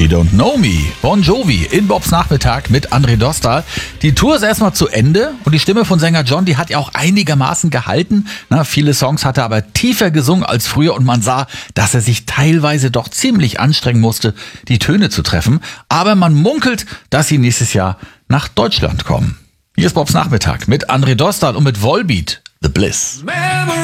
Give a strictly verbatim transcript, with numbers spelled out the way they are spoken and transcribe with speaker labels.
Speaker 1: She Don't Know Me. Bon Jovi in Bobs Nachmittag mit André Dostal. Die Tour ist erstmal zu Ende und die Stimme von Sänger John, die hat ja auch einigermaßen gehalten. Na, viele Songs hat er aber tiefer gesungen als früher und man sah, dass er sich teilweise doch ziemlich anstrengen musste, die Töne zu treffen. Aber man munkelt, dass sie nächstes Jahr nach Deutschland kommen. Hier ist Bobs Nachmittag mit André Dostal und mit Volbeat, The Bliss.